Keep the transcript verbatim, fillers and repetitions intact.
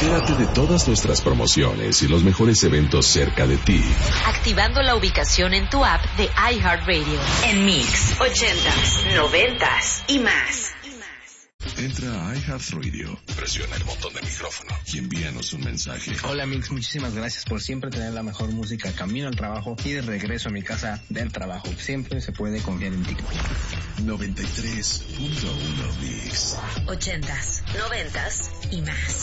Entérate de todas nuestras promociones y los mejores eventos cerca de ti. Activando la ubicación en tu app de iHeartRadio. En Mix, ochentas, noventas y más. Entra a iHeartRadio, presiona el botón de micrófono y envíanos un mensaje. Hola Mix, muchísimas gracias por siempre tener la mejor música camino al trabajo y de regreso a mi casa del trabajo. Siempre se puede confiar en ti. noventa y tres punto uno Mix. Ochentas, noventas y más.